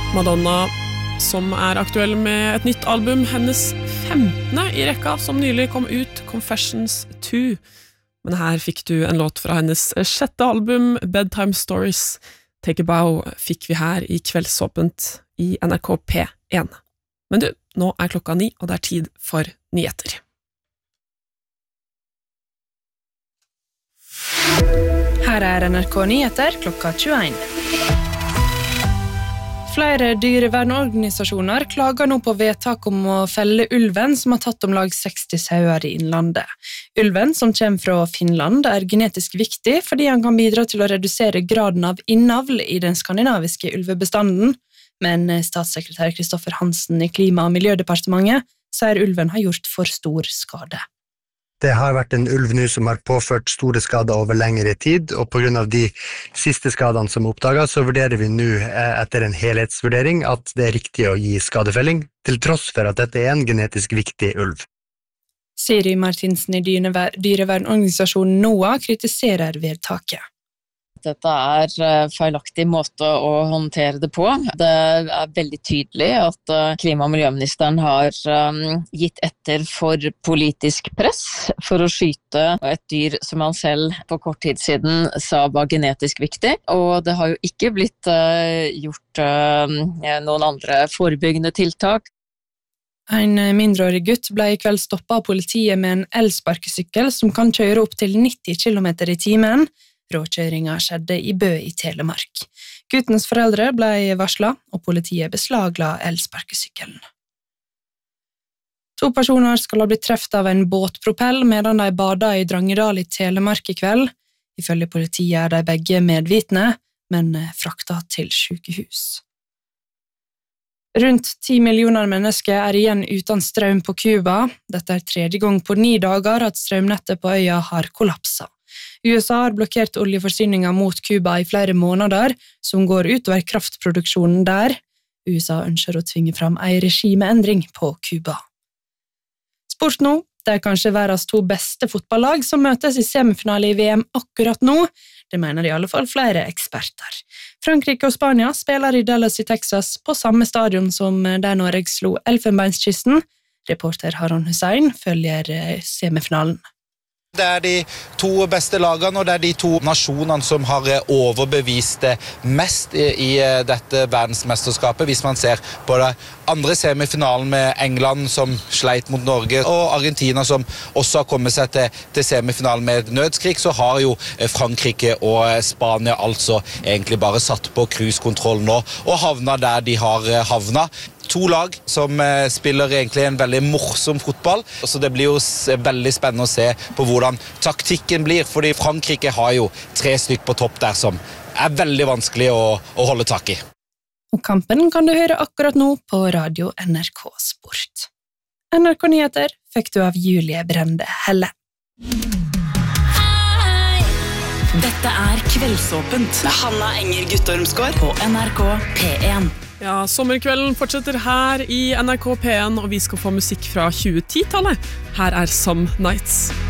Madonna, som aktuell med et nytt album, hennes 15. I rekka, som nylig kom ut, Confessions 2. Men her fikk du en låt fra hennes 6. album, Bedtime Stories. Take a Bow fikk vi her i Kveldsåpent i NRK P1. Men du, nå klokka 9, og det tid for nyheter. Her NRK Nyheter klokka 21. Flere dyrevernorganisasjoner klager nå på vedtak om å felle ulven som har tatt om lag 60 sauer i innlandet. Ulven, som kommer fra Finland, genetisk viktig fordi han kan bidra til å redusere graden av innavl i den skandinaviske ulvebestanden, men statssekretær Kristoffer Hansen i Klima- og miljødepartementet sier ulven har gjort for stor skade. Det har vært en ulv nå som har påført store skader over lengre tid, og på grunn av de siste skadene som er oppdaget, så vurderer vi nå etter en helhetsvurdering at det riktig å gi skadefelling, til tross for at dette en genetisk viktig ulv. Siri Martinsen i dyrevernorganisasjonen NOAH kritiserer vedtaket. Dette feilaktig måte å håndtere det på. Det veldig tydelig at klima- og miljøministeren har gitt etter for politisk press for å skyte et dyr som han selv på kort tid siden sa var genetisk viktig, og det har jo ikke blitt gjort noen andre forebyggende tiltak. En mindreårig gutt ble i kveld stoppet av politiet med en elsparkesykkel som kan kjøre opp til 90 km i timen. Råkjøringen skjedde i Bø i Telemark. Guttens foreldre ble varslet, og politiet beslagla elsparkesykkelen. 2 personer skal ha blitt treft av en båtpropell medan de bada i Drangedal i Telemark i kveld. Ifølge politiet de begge medvitne, men frakta til sykehus. Rundt 10 millioner mennesker igjen uten strøm på Cuba. Dette 3. gang på 9 dager at strømnettet på øya har kollapset. USA har blokkert oljeforsyninger mot Cuba i flere måneder, som går utover kraftproduksjonen der. USA ønsker å tvinge fram en regimeendring på Cuba. Sport nå. Det kanskje verdens 2 beste fotballag som møtes i semifinale i VM akkurat nå. Det mener i alle fall flere eksperter. Frankrike og Spania spiller i Dallas i Texas på samme stadion som der Norge slo Elfenbenskysten. Reporter Haron Hussein følger semifinalen. Det de 2 beste lagene, og det de 2 nasjonene som har overbevist mest i dette verdensmesterskapet, hvis man ser på det andre semifinalen med England som sleit mot Norge, og Argentina som også har kommet seg til semifinalen med nødskrik, så har jo Frankrike og Spania altså egentlig bare satt på cruisekontroll nå, og havna der de har havna. 2 lag som spiller egentlig en veldig morsom fotball, så det blir jo veldig spennende å se på hvordan taktikken blir, fordi Frankrike har jo 3 stykker på topp der som veldig vanskelig å holde tak i. Og kampen kan du høre akkurat nå på Radio NRK Sport. NRK Nyheter fikk du av Julie Brende Helle. Dette Kveldsåpent med Hanna Enger Guttormsgård på NRK P1. Ja, sommerkvelden fortsetter her i NRK P1, og vi skal få musikk fra 2010-tallet. Her Some Nights.